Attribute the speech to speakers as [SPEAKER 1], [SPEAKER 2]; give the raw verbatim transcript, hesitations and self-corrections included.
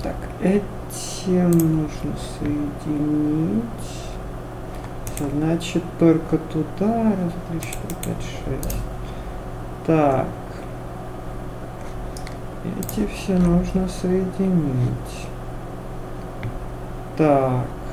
[SPEAKER 1] Так, этим нужно соединить. Все, значит, только туда. Раз, два, три, четыре, пять, шесть. Так. Эти все нужно соединить. Так.